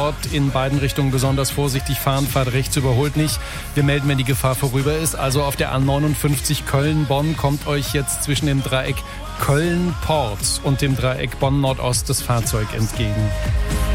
dort in beiden Richtungen besonders vorsichtig fahren. Fahrt rechts, überholt nicht. Wir melden, wenn die Gefahr vorüber ist. Also auf der A59 Köln-Bonn kommt euch jetzt zwischen dem Dreieck Köln-Porz und dem Dreieck Bonn-Nordost das Fahrzeug entgegen.